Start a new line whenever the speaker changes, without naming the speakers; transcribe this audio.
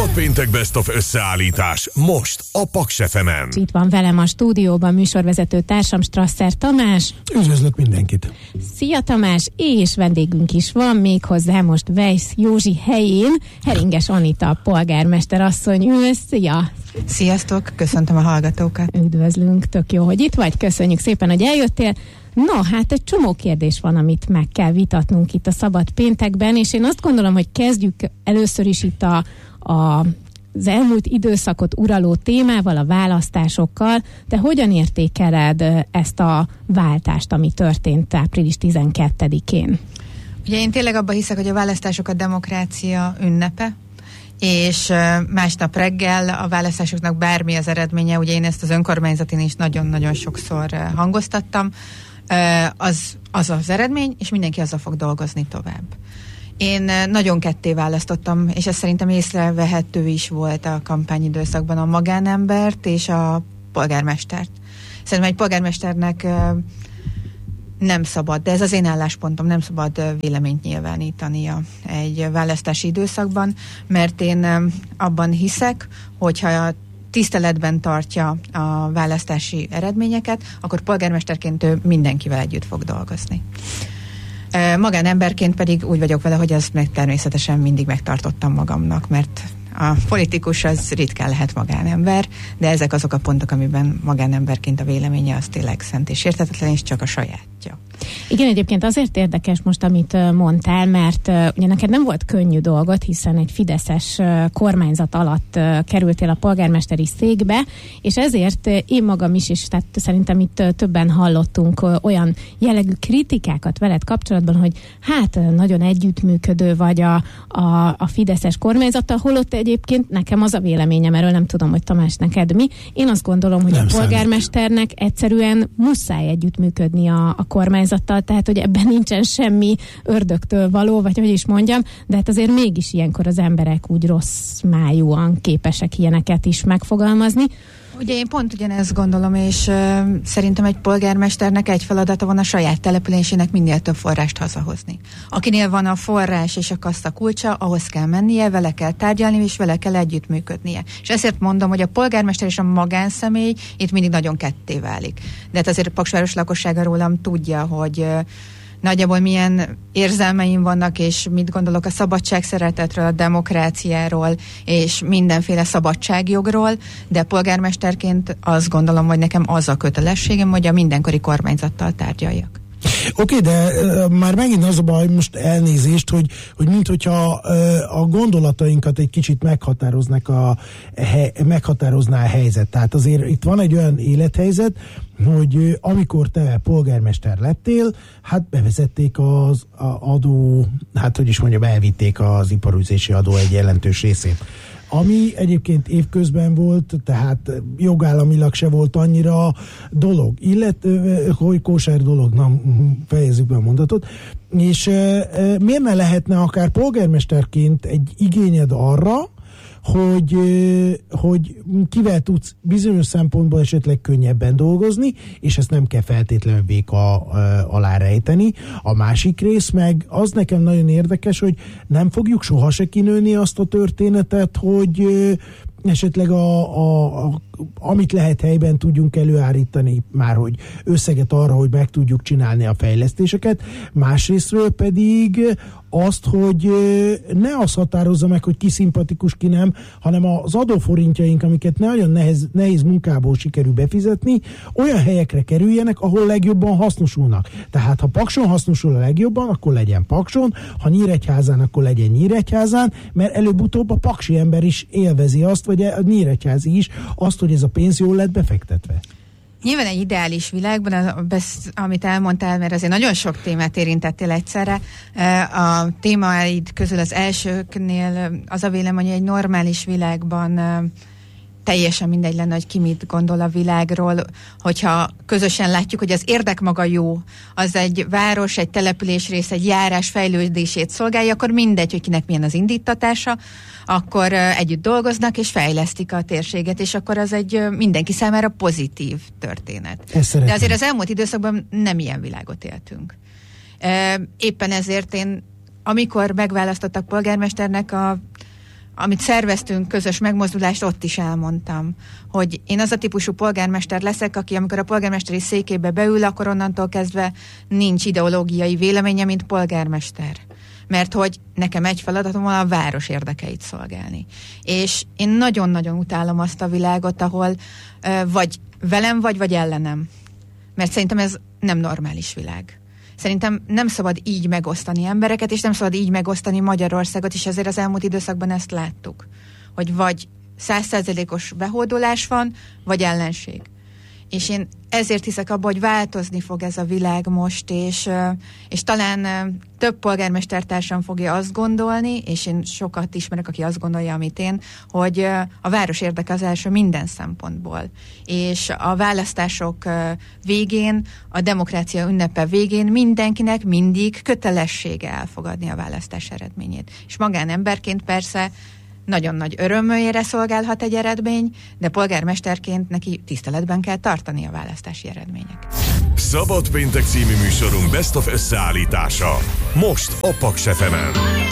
Szabadpéntek Best of összeállítás most a Paks FM-en.
Itt van velem a stúdióban műsorvezető társam, Strasser Tamás.
Üdvözlök mindenkit!
Szia Tamás, és vendégünk is van még hozzá most Weisz Józsi helyén. Heringes Anita polgármester asszony ül. Szia!
Sziasztok, köszöntöm a hallgatókat!
Üdvözlünk, tök jó, hogy itt vagy, köszönjük szépen, hogy eljöttél. No, hát egy csomó kérdés van, amit meg kell vitatnunk itt a Szabad Péntekben, és én azt gondolom, hogy kezdjük először is itt az elmúlt időszakot uraló témával, a választásokkal. De hogyan értékeled ezt a váltást, ami történt április 12-én?
Ugye én tényleg abban hiszek, hogy a választások a demokrácia ünnepe, és másnap reggel a választásoknak bármi az eredménye, ugye én ezt az önkormányzatin is nagyon-nagyon sokszor hangoztattam, az eredmény, és mindenki azzal fog dolgozni tovább. Én nagyon ketté választottam, és ez szerintem észrevehető is volt a kampányidőszakban, a magánembert és a polgármestert. Szerintem egy polgármesternek nem szabad, de ez az én álláspontom, nem szabad véleményt nyilvánítania egy választási időszakban, mert én abban hiszek, hogyha tiszteletben tartja a választási eredményeket, akkor polgármesterként ő mindenkivel együtt fog dolgozni. Magánemberként pedig úgy vagyok vele, hogy azt meg természetesen mindig megtartottam magamnak, mert a politikus az ritkán lehet magánember, de ezek azok a pontok, amiben magánemberként a véleménye az tényleg szent és érthetetlen, és csak a sajátja.
Igen, egyébként azért érdekes most, amit mondtál, mert ugye neked nem volt könnyű dolgot, hiszen egy fideszes kormányzat alatt kerültél a polgármesteri székbe, és ezért én magam is, és tehát szerintem itt többen hallottunk olyan jellegű kritikákat veled kapcsolatban, hogy hát nagyon együttműködő vagy a fideszes kormányzattal, holott egyébként nekem az a véleményem, erről nem tudom, hogy Tamás, neked mi. Én azt gondolom, hogy nem a polgármesternek egyszerűen muszáj együttműködni a kormányzattal, tehát hogy ebben nincsen semmi ördögtől való, vagy hogy is mondjam, de hát azért mégis ilyenkor az emberek úgy rossz májúan képesek ilyeneket is megfogalmazni.
Ugye én pont ugyanezt gondolom, és szerintem egy polgármesternek egy feladata van a saját településének minél több forrást hazahozni. Akinél van a forrás és a kassa kulcsa, ahhoz kell mennie, vele kell tárgyalni, és vele kell együttműködnie. És ezért mondom, hogy a polgármester és a magánszemély itt mindig nagyon ketté válik. De hát azért a Paksváros lakossága rólam tudja, hogy nagyjából milyen érzelmeim vannak, és mit gondolok a szabadságszeretetről, a demokráciáról, és mindenféle szabadságjogról, de polgármesterként azt gondolom, hogy nekem az a kötelességem, hogy a mindenkori kormányzattal tárgyaljak.
Oké, de már megint az a baj, most elnézést, hogy minthogyha a gondolatainkat egy kicsit meghatározná a helyzet. Tehát azért itt van egy olyan élethelyzet, hogy amikor te polgármester lettél, hát bevezették az adó, hát hogy is mondjam, elvitték az iparűzési adó egy jelentős részét. Ami egyébként évközben volt, tehát jogállamilag se volt annyira dolog, illetve, hogy kóser dolog, na, fejezzük be a mondatot, és miért ne lehetne akár polgármesterként egy igényed arra, hogy kivel tudsz bizonyos szempontból esetleg könnyebben dolgozni, és ezt nem kell feltétlenül véka alá rejteni. A másik rész meg az nekem nagyon érdekes, hogy nem fogjuk soha se kinőni azt a történetet, hogy esetleg amit lehet helyben tudjunk előállítani, már hogy összeget arra, hogy meg tudjuk csinálni a fejlesztéseket, másrésztről pedig azt, hogy ne az határozza meg, hogy ki szimpatikus, ki nem, hanem az adóforintjaink, amiket nagyon nehéz munkából sikerül befizetni, olyan helyekre kerüljenek, ahol legjobban hasznosulnak. Tehát ha Pakson hasznosul a legjobban, akkor legyen Pakson, ha Nyíregyházán, akkor legyen Nyíregyházán, mert előbb-utóbb a paksi ember is élvezi azt, vagy a nyíregyházi is azt, hogy ez a pénz jól lett befektetve.
Nyilván egy ideális világban, amit elmondtál, mert azért nagyon sok témát érintettél egyszerre. A témáid közül az elsőknél az a vélemény, hogy egy normális világban teljesen mindegy lenne, hogy ki mit gondol a világról, hogyha közösen látjuk, hogy az érdek maga jó, az egy város, egy településrész, egy járás fejlődését szolgálja, akkor mindegy, hogy kinek milyen az indítatása, akkor együtt dolgoznak és fejlesztik a térséget, és akkor az egy mindenki számára pozitív történet. De azért az elmúlt időszakban nem ilyen világot éltünk. Éppen ezért én, amikor megválasztottak polgármesternek, amit szerveztünk, közös megmozdulást, ott is elmondtam, hogy én az a típusú polgármester leszek, aki amikor a polgármesteri székébe beül, akkor onnantól kezdve nincs ideológiai véleménye, mint polgármester. Mert hogy nekem egy feladatom van a város érdekeit szolgálni. És én nagyon-nagyon utálom azt a világot, ahol vagy velem vagy ellenem. Mert szerintem ez nem normális világ. Szerintem nem szabad így megosztani embereket, és nem szabad így megosztani Magyarországot, és ezért az elmúlt időszakban ezt láttuk. Hogy vagy 100%-os behódolás van, vagy ellenség. És én ezért hiszek abba, hogy változni fog ez a világ most, és talán több polgármestertársam fogja azt gondolni, és én sokat ismerek, aki azt gondolja, amit én, hogy a város érdeke az első minden szempontból. És a választások végén, a demokrácia ünnepe végén mindenkinek mindig kötelessége elfogadni a választás eredményét. És magánemberként persze nagyon nagy örömére szolgálhat egy eredmény, de polgármesterként neki tiszteletben kell tartani a választási eredmények.
Szabad péntek című műsorunk Best of összeállítása. Most a Paks FM-en.